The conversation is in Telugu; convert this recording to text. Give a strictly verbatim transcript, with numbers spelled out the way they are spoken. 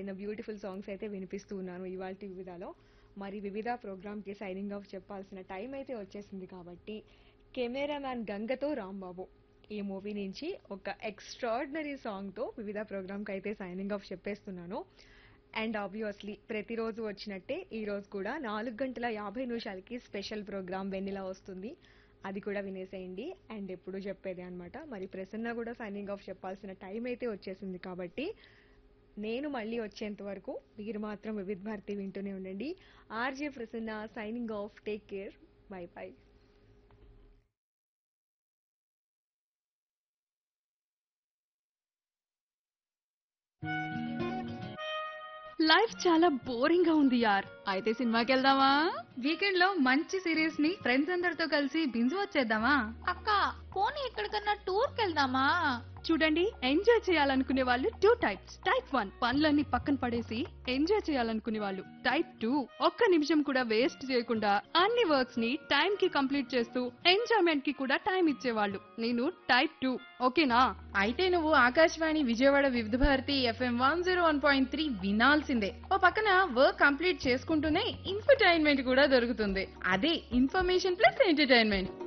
పాడిన బ్యూటిఫుల్ సాంగ్స్ అయితే వినిపిస్తూ ఉన్నాను ఇవాళ వివిధాలో. మరి వివిధ ప్రోగ్రామ్కి సైనింగ్ ఆఫ్ చెప్పాల్సిన టైం అయితే వచ్చేసింది కాబట్టి కెమెరామ్యాన్ గంగతో రాంబాబు ఈ మూవీ నుంచి ఒక ఎక్స్ట్రాడినరీ సాంగ్తో వివిధ ప్రోగ్రామ్కి అయితే సైనింగ్ ఆఫ్ చెప్పేస్తున్నాను. అండ్ ఆబ్వియస్లీ ప్రతిరోజు వచ్చినట్టే ఈ రోజు కూడా నాలుగు గంటల యాభై నిమిషాలకి స్పెషల్ ప్రోగ్రామ్ వెన్నెల వస్తుంది. అది కూడా వినేసేయండి. అండ్ ఎప్పుడు చెప్పేది అనమాట. మరి ప్రసన్న కూడా సైనింగ్ ఆఫ్ చెప్పాల్సిన టైం అయితే వచ్చేసింది కాబట్టి నేను మళ్ళీ వచ్చేంత వరకు మీరు మాత్రం వివిధ భారతి వింటూనే ఉండండి. RJ Prasanna signing off. Take care. By by. Life చాలా బోరింగ్ గా ఉంది యార్. అయితే సినిమాకి వెళ్దామా? వీకెండ్ లో మంచి సిరీస్ ని ఫ్రెండ్స్ అందరితో కలిసి బింజ్ వచ్చేద్దామా? అక్క పోనీ ఎక్కడికన్నా టూర్ కెళ్దామా? చూడండి, ఎంజాయ్ చేయాలనుకునే వాళ్ళు టూ టైప్స్. టైప్ వన్ పనులన్నీ పక్కన పడేసి ఎంజాయ్ చేయాలనుకునే వాళ్ళు. టైప్ టూ ఒక్క నిమిషం కూడా వేస్ట్ చేయకుండా అన్ని వర్క్స్ ని టైం కి కంప్లీట్ చేస్తూ ఎంజాయ్మెంట్ కి కూడా టైం ఇచ్చేవాళ్ళు. నేను టైప్ టూ. ఓకేనా? అయితే నువ్వు ఆకాశవాణి విజయవాడ వివిధ Bharati FM one zero one point three వినాల్సిందే. ఓ పక్కన వర్క్ కంప్లీట్ చేసుకుంటూనే ఇన్ఫర్టైన్మెంట్ కూడా దొరుకుతుంది. అదే ఇన్ఫర్మేషన్ ప్లస్ ఎంటర్టైన్మెంట్.